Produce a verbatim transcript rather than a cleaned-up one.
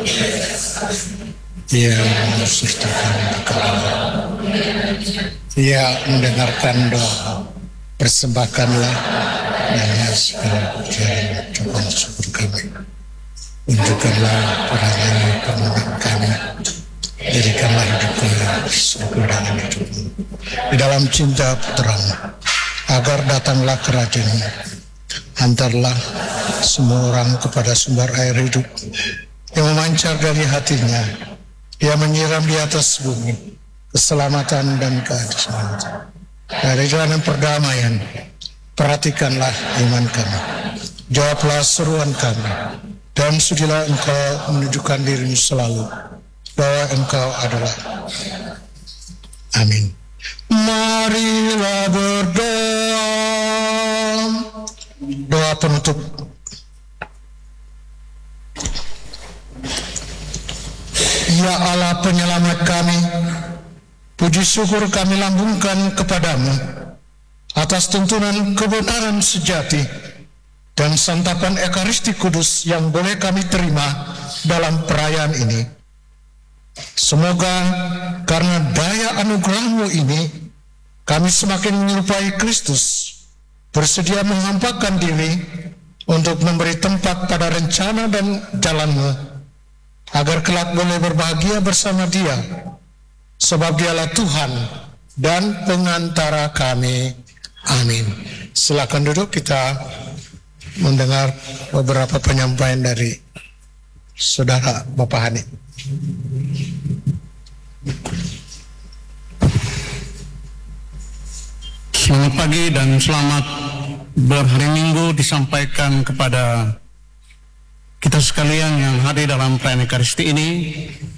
Ia mensertakan kami. Ia mendengarkan doa. Persembahkanlah dan segala pujian Tuhan syukur kami. Untukkanlah padanya permohonan kami. Jadikanlah hidup kami syukur dengan hidupmu. Di dalam cinta Putra-Mu, agar datanglah kerajaan. Hantarlah semua orang kepada sumber air hidup yang memancar dari hatinya. Dia menyiram di atas bumi keselamatan dan keadilan. Dari jalan perdamaian, perhatikanlah iman kami. Jawablah seruan kami, dan sudilah Engkau menunjukkan dirimu selalu bahwa Engkau adalah. Amin. Marilah berdoa. Doa penutup. Ya Allah penyelamat kami, puji syukur kami lambungkan kepadamu atas tuntunan kebenaran sejati dan santapan Ekaristi Kudus yang boleh kami terima dalam perayaan ini. Semoga karena daya anugerah-Mu ini, kami semakin menyerupai Kristus, bersedia menghampakan diri untuk memberi tempat pada rencana dan jalan-Mu, agar kelak boleh berbahagia bersama Dia, sebab Dialah Tuhan dan pengantara kami. Amin. Silakan duduk, kita mendengar beberapa penyampaian dari Saudara Bapak Hani. Selamat pagi dan selamat berhari Minggu disampaikan kepada kita sekalian yang hadir dalam perayaan Ekaristi ini,